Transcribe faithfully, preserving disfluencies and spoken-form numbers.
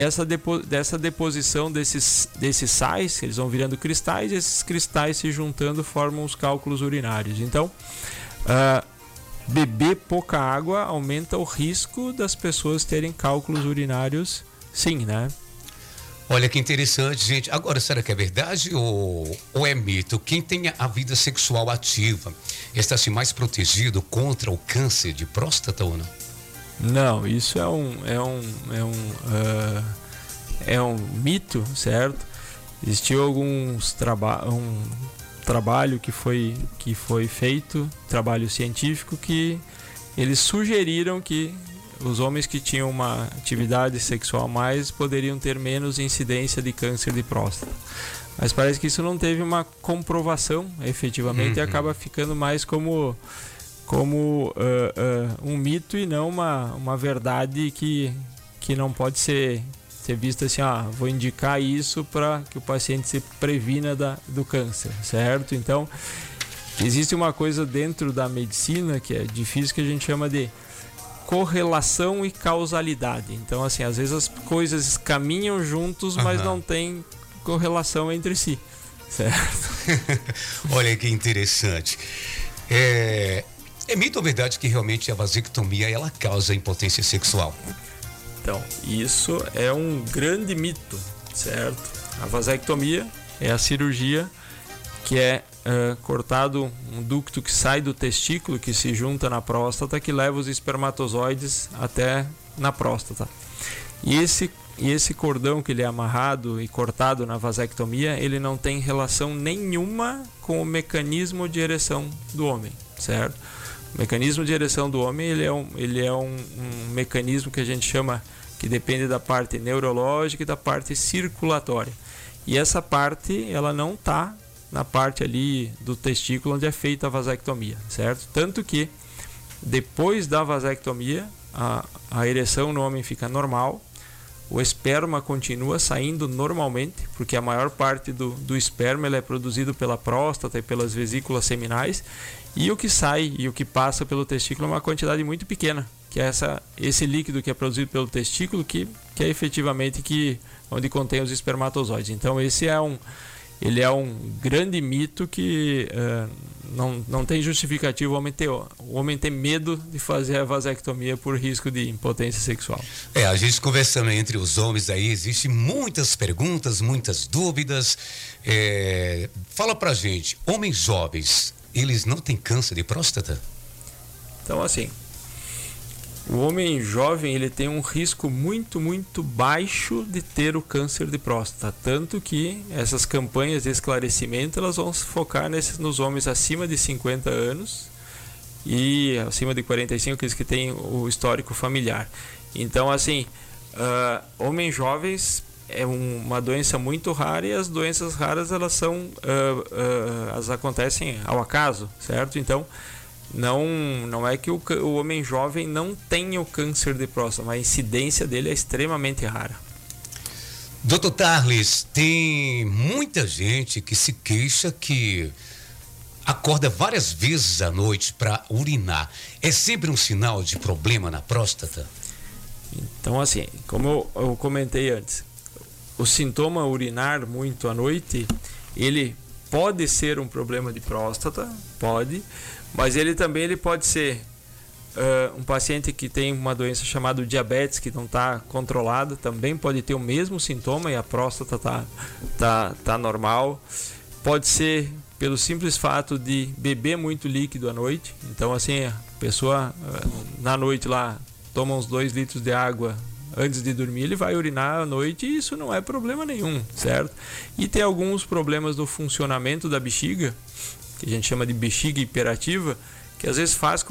essa depo, dessa deposição desses, desses sais, eles vão virando cristais, e esses cristais se juntando formam os cálculos urinários. Então, uh, beber pouca água aumenta o risco das pessoas terem cálculos urinários, sim, né? Olha que interessante, gente. Agora, será que é verdade ou, ou é mito? Quem tem a vida sexual ativa está-se mais protegido contra o câncer de próstata ou não? Não, isso é um é um é um uh, é um mito, certo? Existiu alguns traba um trabalho que foi que foi feito, trabalho científico, que eles sugeriram que os homens que tinham uma atividade sexual a mais poderiam ter menos incidência de câncer de próstata. Mas parece que isso não teve uma comprovação efetivamente, uhum. E acaba ficando mais como como uh, uh, um mito e não uma, uma verdade que, que não pode ser, ser vista assim, ah, vou indicar isso para que o paciente se previna da, do câncer, certo? Então, existe uma coisa dentro da medicina que é difícil, que a gente chama de correlação e causalidade. Então, assim, às vezes as coisas caminham juntos, mas uhum. não tem correlação entre si, certo? Olha que interessante. É... É mito ou verdade que realmente a vasectomia ela causa impotência sexual? Então, isso é um grande mito, certo? A vasectomia é a cirurgia que é uh, cortado um ducto que sai do testículo, que se junta na próstata, que leva os espermatozoides até na próstata. E esse, e esse cordão que ele é amarrado e cortado na vasectomia, ele não tem relação nenhuma com o mecanismo de ereção do homem, certo? O mecanismo de ereção do homem, ele é, um, ele é um, um mecanismo que a gente chama, que depende da parte neurológica e da parte circulatória. E essa parte, ela não está na parte ali do testículo onde é feita a vasectomia, certo? Tanto que, depois da vasectomia, a, a ereção no homem fica normal, o esperma continua saindo normalmente, porque a maior parte do, do esperma ele é produzido pela próstata e pelas vesículas seminais, e o que sai e o que passa pelo testículo é uma quantidade muito pequena, que é essa, esse líquido que é produzido pelo testículo, que, que é efetivamente que, onde contém os espermatozoides. Então esse é um, ele é um grande mito que uh, não, não tem justificativo o homem, ter, o homem ter medo de fazer a vasectomia por risco de impotência sexual. É, a gente conversando entre os homens aí, existem muitas perguntas, muitas dúvidas. É, fala pra gente, homens jovens, eles não têm câncer de próstata? Então, assim, o homem jovem ele tem um risco muito, muito baixo de ter o câncer de próstata. Tanto que essas campanhas de esclarecimento elas vão se focar nesses, nos homens acima de cinquenta anos e acima de quarenta e cinco, aqueles que têm o histórico familiar. Então, assim, uh, homens jovens é uma doença muito rara, e as doenças raras elas são uh, uh, elas acontecem ao acaso, certo? Então não não é que o, o homem jovem não tenha o câncer de próstata, mas a incidência dele é extremamente rara. doutor Tarles, tem muita gente que se queixa que acorda várias vezes à noite para urinar. É sempre um sinal de problema na próstata? Então, assim, como eu, eu comentei antes, o sintoma urinar muito à noite, ele pode ser um problema de próstata, pode, mas ele também ele pode ser uh, um paciente que tem uma doença chamada diabetes, que não está controlada, também pode ter o mesmo sintoma e a próstata está tá, tá normal. Pode ser pelo simples fato de beber muito líquido à noite. Então, assim, a pessoa uh, na noite lá toma uns dois litros de água antes de dormir, ele vai urinar à noite e isso não é problema nenhum, certo? E tem alguns problemas do funcionamento da bexiga, que a gente chama de bexiga hiperativa, que às vezes faz com